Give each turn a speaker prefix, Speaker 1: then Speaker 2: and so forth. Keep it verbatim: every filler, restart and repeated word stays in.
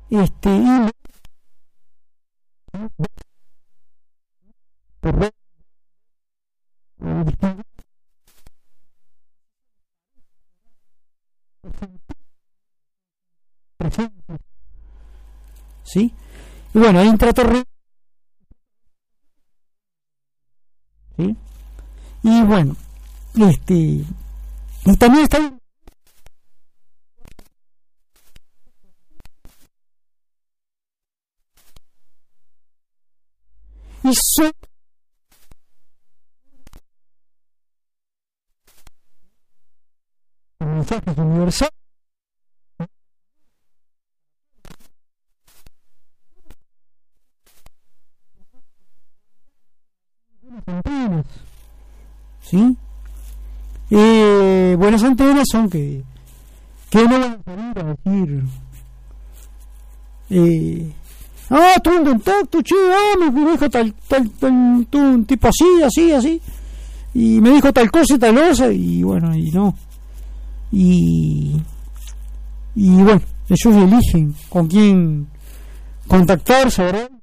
Speaker 1: este y ¿sí? Y bueno, hay un trato re... ¿sí? Y bueno, este y también está y son mensajes universales antenas, ¿sí? Eh, buenas antenas son que que no van a salir a decir eh, ah, tuve un contacto, che, ah, me me dijo tal, tal, tal, tuve un tipo así, así, así, y me dijo tal cosa y tal cosa, y bueno, y no, y y bueno, ellos eligen con quién contactarse, ¿verdad?